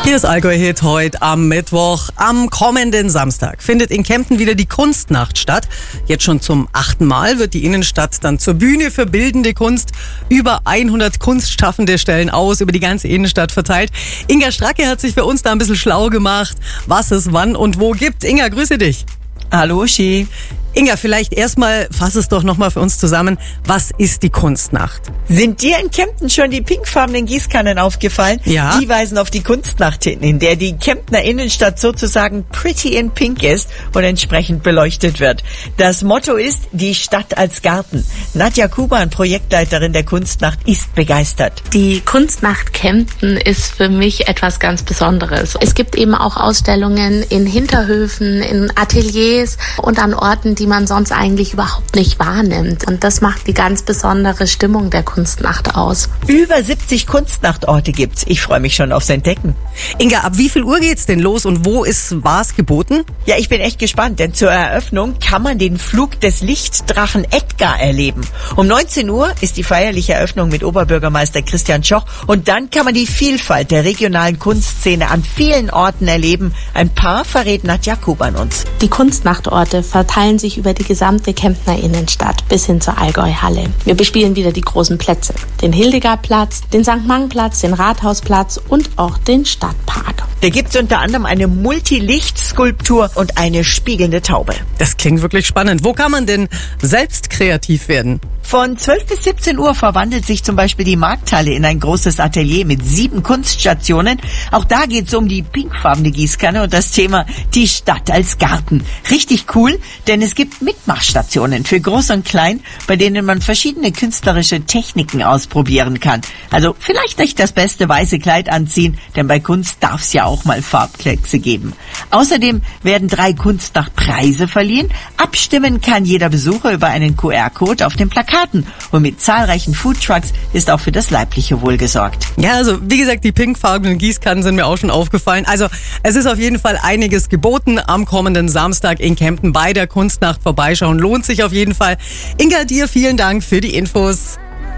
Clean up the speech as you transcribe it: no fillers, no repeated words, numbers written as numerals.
Hier ist Allgäu-Hit heute am Mittwoch. Am kommenden Samstag findet in Kempten wieder die Kunstnacht statt. Jetzt schon zum 8. Mal wird die Innenstadt dann zur Bühne für bildende Kunst. Über 100 Kunstschaffende stellen aus, über die ganze Innenstadt verteilt. Inga Stracke hat sich für uns da ein bisschen schlau gemacht, was es wann und wo gibt. Inga, grüße dich. Hallo, Uschi. Inga, vielleicht erstmal fass es doch nochmal für uns zusammen. Was ist die Kunstnacht? Sind dir in Kempten schon die pinkfarbenen Gießkannen aufgefallen? Ja. Die weisen auf die Kunstnacht hin, in der die Kemptner Innenstadt sozusagen pretty in pink ist und entsprechend beleuchtet wird. Das Motto ist, die Stadt als Garten. Nadja Kuban, Projektleiterin der Kunstnacht, ist begeistert. Die Kunstnacht Kempten ist für mich etwas ganz Besonderes. Es gibt eben auch Ausstellungen in Hinterhöfen, in Ateliers und an Orten, die man sonst eigentlich überhaupt nicht wahrnimmt. Und das macht die ganz besondere Stimmung der Kunstnacht aus. Über 70 Kunstnachtorte gibt's. Ich freue mich schon aufs Entdecken. Inga, ab wie viel Uhr geht's denn los und wo ist was geboten? Ja, ich bin echt gespannt, denn zur Eröffnung kann man den Flug des Lichtdrachen Edgar erleben. Um 19 Uhr ist die feierliche Eröffnung mit Oberbürgermeister Christian Schoch und dann kann man die Vielfalt der regionalen Kunstszene an vielen Orten erleben. Ein paar verrät Nadja Kuban uns. Die Kunstnachtorte verteilen sich über die gesamte Kemptner Innenstadt bis hin zur Allgäu-Halle. Wir bespielen wieder die großen Plätze. Den Hildegardplatz, den St. Mang-Platz, den Rathausplatz und auch den Stadtpark. Da gibt's unter anderem eine Multilicht-Skulptur und eine spiegelnde Taube. Das klingt wirklich spannend. Wo kann man denn selbst kreativ werden? Von 12 bis 17 Uhr verwandelt sich zum Beispiel die Markthalle in ein großes Atelier mit 7 Kunststationen. Auch da geht's um die pinkfarbene Gießkanne und das Thema die Stadt als Garten. Richtig cool, denn es gibt Mitmachstationen für Groß und Klein, bei denen man verschiedene künstlerische Techniken ausprobieren kann. Also vielleicht nicht das beste weiße Kleid anziehen, denn bei Kunst darf's ja auch mal Farbkleckse geben. Außerdem werden 3 Kunstnachtpreise verliehen. Abstimmen kann jeder Besucher über einen QR-Code auf dem Plakat. Und mit zahlreichen Foodtrucks ist auch für das leibliche Wohl gesorgt. Ja, also wie gesagt, die pinkfarbenen Gießkannen sind mir auch schon aufgefallen. Also es ist auf jeden Fall einiges geboten am kommenden Samstag in Kempten bei der Kunstnacht. Vorbeischauen lohnt sich auf jeden Fall. Inga, dir vielen Dank für die Infos.